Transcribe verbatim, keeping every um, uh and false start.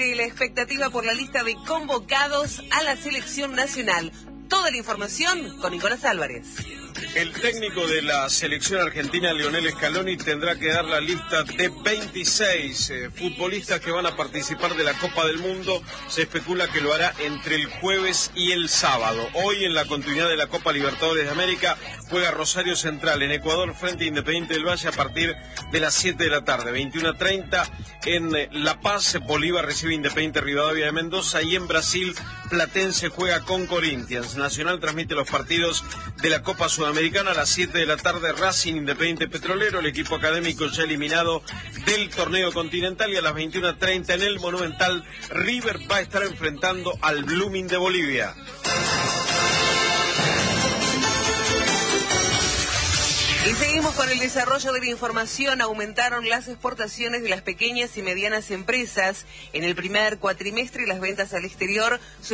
crece la expectativa por la lista de convocados a la selección nacional. Toda la información con Nicolás Álvarez. El técnico de la selección argentina, Lionel Scaloni, tendrá que dar la lista de veintiséis eh, futbolistas que van a participar de la Copa del Mundo. Se especula que lo hará entre el jueves y el sábado. Hoy, en la continuidad de la Copa Libertadores de América, juega Rosario Central en Ecuador frente a Independiente del Valle a partir de las siete de la tarde. veintiuno treinta en La Paz, Bolívar recibe Independiente Rivadavia de Mendoza, y en Brasil, Platense juega con Corinthians. Nacional transmite los partidos de la Copa Sudamericana a las siete de la tarde. Racing, Independiente Petrolero, el equipo académico ya eliminado del torneo continental, y a las veintiuno treinta en el Monumental, River va a estar enfrentando al Blooming de Bolivia. Y seguimos con el desarrollo de la información. Aumentaron las exportaciones de las pequeñas y medianas empresas en el primer cuatrimestre y las ventas al exterior